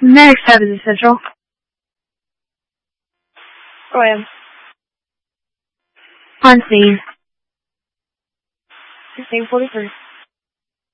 Next tab is Central. Go ahead. On scene. 1643.